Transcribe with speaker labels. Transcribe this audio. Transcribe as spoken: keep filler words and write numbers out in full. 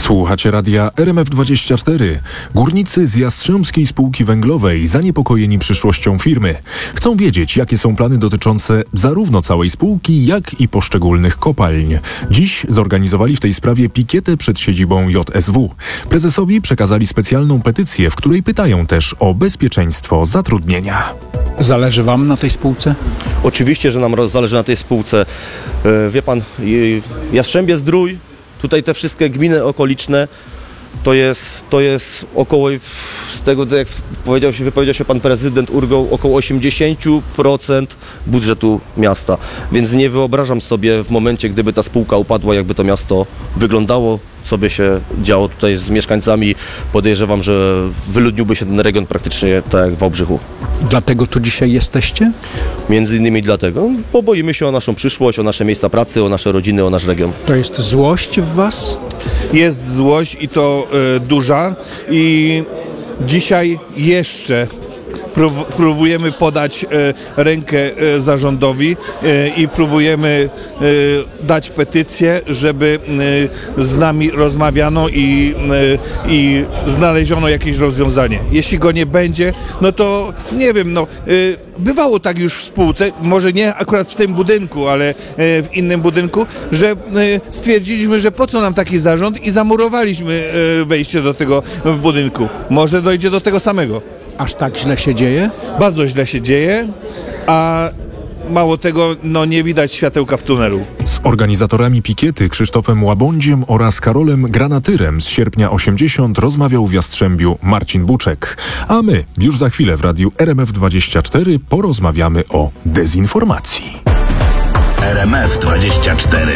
Speaker 1: Słuchacie radia R M F dwadzieścia cztery. Górnicy z Jastrzębskiej Spółki Węglowej zaniepokojeni przyszłością firmy. Chcą wiedzieć, jakie są plany dotyczące zarówno całej spółki, jak i poszczególnych kopalń. Dziś zorganizowali w tej sprawie pikietę przed siedzibą J S W. Prezesowi przekazali specjalną petycję, w której pytają też o bezpieczeństwo zatrudnienia.
Speaker 2: Zależy wam na tej spółce?
Speaker 3: Oczywiście, że nam roz- zależy na tej spółce. E, wie pan, y, Jastrzębie-Zdrój, tutaj te wszystkie gminy okoliczne, to jest, to jest około, z tego jak powiedział się, wypowiedział się pan prezydent Urgoł, około osiemdziesiąt procent budżetu miasta. Więc nie wyobrażam sobie w momencie, gdyby ta spółka upadła, jakby to miasto wyglądało, co by się działo tutaj z mieszkańcami. Podejrzewam, że wyludniłby się ten region praktycznie tak jak w Wałbrzychu.
Speaker 2: Dlatego tu dzisiaj jesteście?
Speaker 3: Między innymi dlatego, bo boimy się o naszą przyszłość, o nasze miejsca pracy, o nasze rodziny, o nasz region.
Speaker 2: To jest złość w was?
Speaker 4: Jest złość i to e, duża i dzisiaj jeszcze prób- próbujemy podać e, rękę e, zarządowi e, i próbujemy e, dać petycję, żeby e, z nami rozmawiano i, e, i znaleziono jakieś rozwiązanie. Jeśli go nie będzie, no to nie wiem, no e, bywało tak już w spółce, może nie akurat w tym budynku, ale e, w innym budynku, że e, stwierdziliśmy, że po co nam taki zarząd i zamurowaliśmy e, wejście do tego budynku. Może dojdzie do tego samego.
Speaker 2: Aż tak źle się dzieje?
Speaker 4: Bardzo źle się dzieje, a mało tego, no nie widać światełka w tunelu.
Speaker 1: Z organizatorami pikiety Krzysztofem Łabądziem oraz Karolem Granatyrem z sierpnia osiemdziesiąt rozmawiał w Jastrzębiu Marcin Buczek. A my już za chwilę w radiu R M F dwadzieścia cztery porozmawiamy o dezinformacji.
Speaker 5: R M F dwadzieścia cztery.